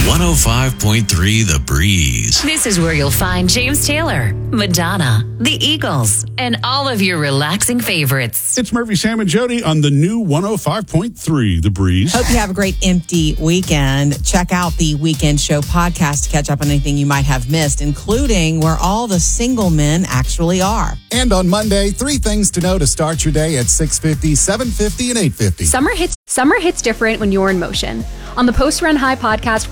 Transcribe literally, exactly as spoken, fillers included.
one oh five point three The Breeze. This is where you'll find James Taylor, Madonna, the Eagles, and all of your relaxing favorites. It's Murphy, Sam, and Jody on the new one oh five point three The Breeze. Hope you have a great empty weekend. Check out the Weekend Show podcast to catch up on anything you might have missed, including where all the single men actually are. And on Monday, three things to know to start your day at six fifty, seven fifty, and eight fifty. Summer hits, summer hits different when you're in motion. On the Post Run High podcast,